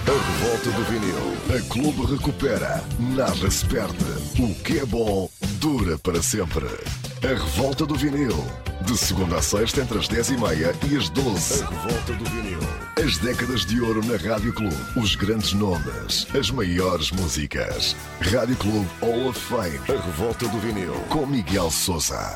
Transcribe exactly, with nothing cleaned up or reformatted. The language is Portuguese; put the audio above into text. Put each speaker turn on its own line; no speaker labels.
A revolta do vinil. A Clube recupera. Nada se perde. O que é bom dura para sempre. A revolta do vinil. De segunda a sexta entre as dez e meia e as doze. A revolta do vinil. As décadas de ouro na Rádio Clube. Os grandes nomes. As maiores músicas. Rádio Clube Hall of Fame. A revolta do vinil. Com Miguel Sousa.